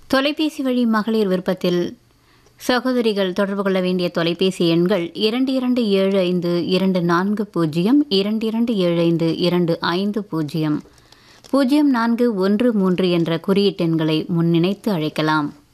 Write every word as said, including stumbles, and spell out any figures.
தொலைபேசி வழி மகளிர் விருப்பத்தில் சகோதரிகள் தொடர்பு கொள்ள வேண்டிய தொலைபேசி எண்கள் இரண்டு இரண்டு ஏழு ஐந்து இரண்டு நான்கு பூஜ்ஜியம் இரண்டு இரண்டு ஏழு ஐந்து இரண்டு ஐந்து பூஜ்ஜியம் பூஜ்ஜியம் நான்கு ஒன்று மூன்று என்ற குறியீட்டெண்களை முன்னிணைத்து அழைக்கலாம்.